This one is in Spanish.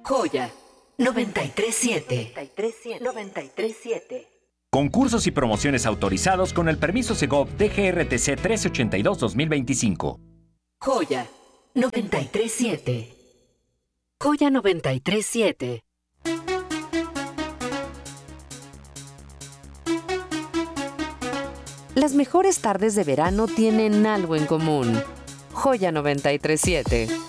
Joya 937. 937. Concursos y promociones autorizados con el permiso Segov DGRTC 1382-2025. Joya 937. Joya 937. Las mejores tardes de verano tienen algo en común. Joya 937.